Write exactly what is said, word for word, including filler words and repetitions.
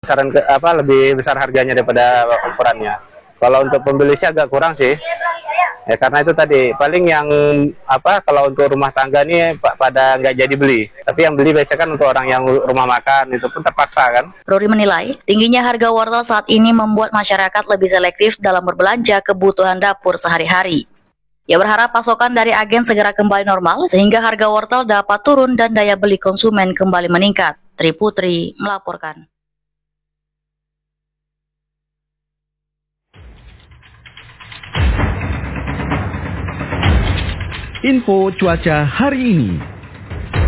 besaran ke, apa lebih besar harganya daripada ukurannya. Kalau untuk pembeli sih agak kurang sih. Ya karena itu tadi paling yang apa kalau untuk rumah tangga nih pada nggak jadi beli. Tapi yang beli biasanya kan untuk orang yang rumah makan itu pun terpaksa kan. Rory menilai tingginya harga wortel saat ini membuat masyarakat lebih selektif dalam berbelanja kebutuhan dapur sehari-hari. Ia berharap pasokan dari agen segera kembali normal sehingga harga wortel dapat turun dan daya beli konsumen kembali meningkat. Tri Putri melaporkan. Info cuaca hari ini.